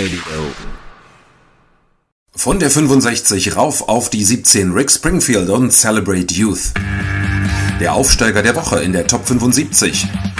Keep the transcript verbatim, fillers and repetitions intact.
Radio. Von der fünfundsechzig rauf auf die siebzehn Rick Springfield und Celebrate Youth. Der Aufsteiger der Woche in der Top fünfundsiebzig.